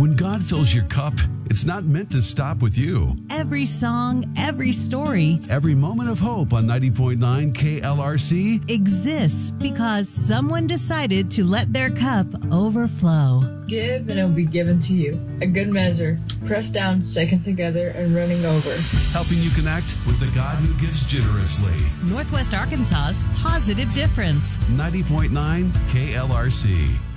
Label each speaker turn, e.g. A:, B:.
A: When God fills your cup, it's not meant to stop with you.
B: Every song, every story,
A: Every moment of hope on 90.9 KLRC
B: exists because someone decided to let their cup overflow.
C: Give and it will be given to you. A good measure, pressed down, shaken together, and running over.
A: helping you connect with the God who gives generously.
B: Northwest Arkansas's Positive Difference.
A: 90.9 KLRC.